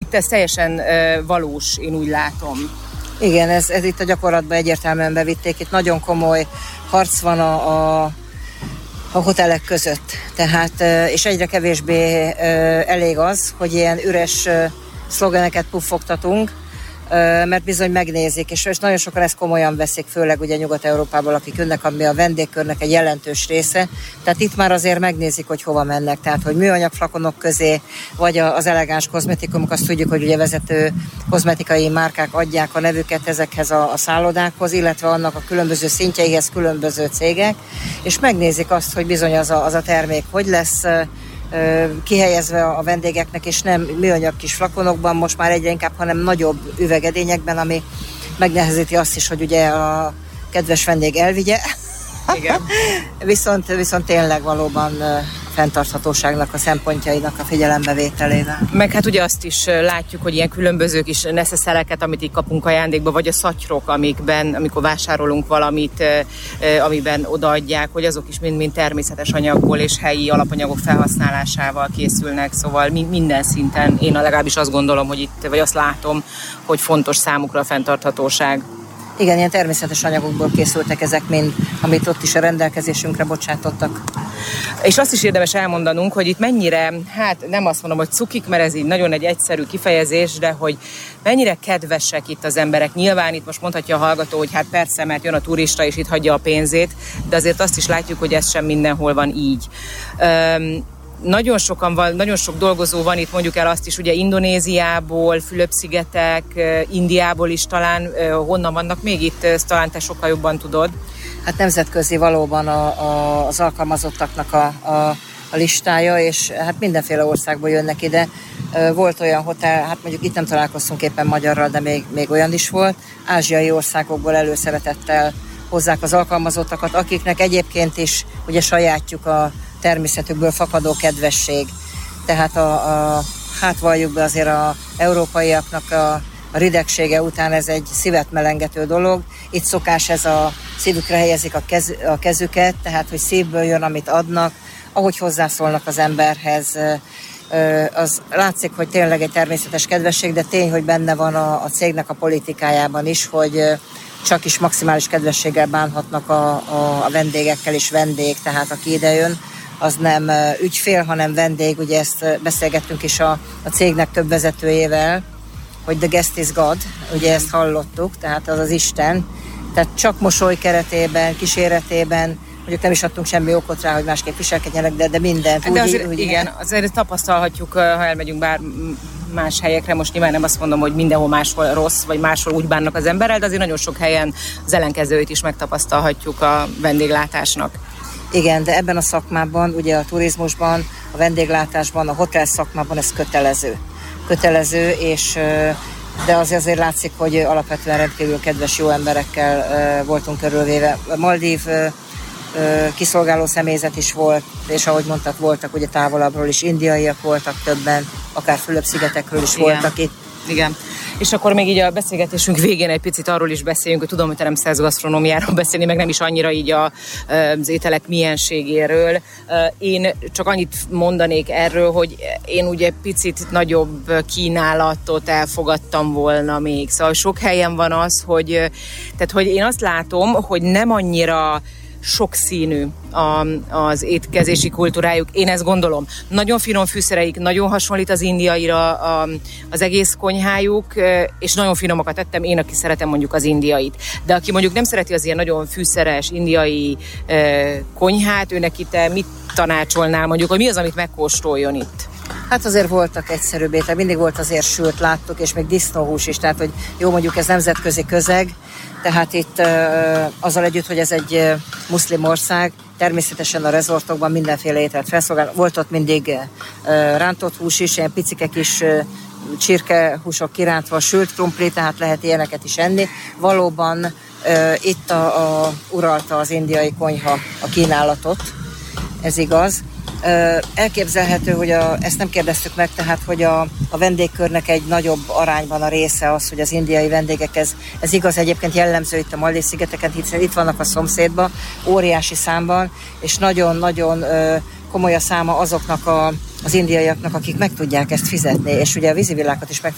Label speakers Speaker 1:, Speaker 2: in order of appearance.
Speaker 1: ez teljesen valós, én úgy látom.
Speaker 2: Igen, ez itt a gyakorlatban egyértelműen bevitték. Itt nagyon komoly harc van a hotelek között. Tehát, és egyre kevésbé elég az, hogy ilyen üres szlogeneket puffogtatunk, mert bizony megnézik, és nagyon sokan ezt komolyan veszik, főleg ugye Nyugat-Európából, akik jönnek, ami a vendégkörnek egy jelentős része. Tehát itt már azért megnézik, hogy hova mennek. Tehát, hogy műanyag flakonok közé, vagy az elegáns kozmetikumok, azt tudjuk, hogy ugye vezető kozmetikai márkák adják a nevüket ezekhez a szállodákhoz, illetve annak a különböző szintjeihez különböző cégek, és megnézik azt, hogy bizony az a termék hogy lesz kihelyezve a vendégeknek, és nem műanyag kis flakonokban, most már egyre inkább, hanem nagyobb üvegedényekben, ami megnehezíti azt is, hogy ugye a kedves vendég elvigye.
Speaker 1: Igen.
Speaker 2: viszont tényleg valóban fenntarthatóságnak a szempontjainak a figyelembevételével.
Speaker 1: Meg hát ugye azt is látjuk, hogy ilyen különböző kis neszeszereket, amit így kapunk ajándékba, vagy a szatyrok, amikor vásárolunk valamit, amiben odaadják, hogy azok is mind természetes anyagból és helyi alapanyagok felhasználásával készülnek, szóval minden szinten én legalábbis azt gondolom, hogy itt, vagy azt látom, hogy fontos számukra a fenntarthatóság.
Speaker 2: Igen, ilyen természetes anyagokból készültek ezek mind, amit ott is a rendelkezésünkre bocsátottak.
Speaker 1: És azt is érdemes elmondanunk, hogy itt mennyire, hát nem azt mondom, hogy cukik, mert ez így nagyon egy egyszerű kifejezés, de hogy mennyire kedvesek itt az emberek. Nyilván itt most mondhatja a hallgató, hogy hát persze, mert jön a turista és itt hagyja a pénzét, de azért azt is látjuk, hogy ez sem mindenhol van így. Nagyon sok dolgozó van itt, mondjuk el azt is, ugye Indonéziából, Fülöp-szigetek, Indiából is talán, honnan vannak még itt, ezt talán te sokkal jobban tudod.
Speaker 2: Hát nemzetközi valóban az alkalmazottaknak a listája, és hát mindenféle országból jönnek ide. Volt olyan hotel, hát mondjuk itt nem találkoztunk éppen magyarral, de még olyan is volt. Ázsiai országokból előszeretettel hozzák az alkalmazottakat, akiknek egyébként is ugye sajátjuk a természetükből fakadó kedvesség. Tehát hát valljuk be azért az európaiaknak a ridegsége után ez egy szívet melengető dolog. Itt szokás ez a szívükre helyezik a kezüket, tehát hogy szívből jön, amit adnak, ahogy hozzászólnak az emberhez. Az látszik, hogy tényleg egy természetes kedvesség, de tény, hogy benne van a cégnek a politikájában is, hogy csak is maximális kedvességgel bánhatnak a vendégekkel, és vendég, tehát aki ide jön, az nem ügyfél, hanem vendég. Ugye ezt beszélgettünk is a cégnek több vezetőjével, hogy the guest is God, ugye ezt hallottuk, tehát az Isten. Tehát csak mosoly keretében, kíséretében, mondjuk nem is adtunk semmi okot rá, hogy másképp viselkedjenek, de mindent.
Speaker 1: De azért, igen, azért tapasztalhatjuk, ha elmegyünk bár más helyekre, most nyilván nem azt mondom, hogy mindenhol máshol rossz, vagy máshol úgy bánnak az emberrel, de azért nagyon sok helyen az ellenkezőit is megtapasztalhatjuk a vendéglátásnak. Igen, de ebben a szakmában, ugye a turizmusban, a vendéglátásban, a hotel szakmában ez kötelező, és de azért látszik, hogy alapvetően rendkívül kedves, jó emberekkel voltunk körülvéve. Maldív kiszolgáló személyzet is volt, és ahogy mondtad, voltak ugye távolabbról is, indiaiak voltak többen, akár Fülöp-szigetekről is voltak itt. Igen. És akkor még így a beszélgetésünk végén egy picit arról is beszéljünk, hogy tudom, hogy te nem szeretsz gasztronómiáról beszélni, meg nem is annyira így az ételek mienségéről. Én csak annyit mondanék erről, hogy én ugye picit nagyobb kínálatot elfogadtam volna még. Szóval sok helyen van az, hogy én azt látom, hogy nem annyira sokszínű az étkezési kultúrájuk. Én ezt gondolom. Nagyon finom fűszereik, nagyon hasonlít az indiaira az egész konyhájuk, és nagyon finomakat ettem. Én, aki szeretem mondjuk az indiait. De aki mondjuk nem szereti az ilyen nagyon fűszeres indiai konyhát, őnek itt mit tanácsolnál mondjuk, hogy mi az, amit megkóstoljon itt? Hát azért voltak egyszerűbb ételek, mindig volt azért sült, láttuk, és még disznóhús is, tehát hogy jó, mondjuk ez nemzetközi közeg, tehát itt azzal együtt, hogy ez egy muszlim ország, természetesen a rezortokban mindenféle ételt felszolgál. Volt ott mindig rántott hús is, ilyen picike kis csirkehúsok kirántva, sült krumpli, tehát lehet ilyeneket is enni. Valóban itt uralta az indiai konyha a kínálatot, ez igaz. Elképzelhető, hogy ezt nem kérdeztük meg, tehát hogy a vendégkörnek egy nagyobb arányban a része az, hogy az indiai vendégek, ez igaz, egyébként jellemző itt a Maldív-szigeteken, hiszen itt vannak a szomszédban, óriási számban, és nagyon-nagyon komoly a száma azoknak az indiaiaknak, akik meg tudják ezt fizetni, és ugye a vízivilágot is meg